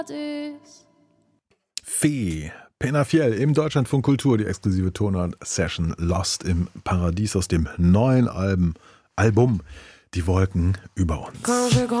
Fee, Penafiel im Deutschlandfunk Kultur, die exklusive Tonart-Session Lost im Paradies aus dem neuen Album Die Wolken über uns.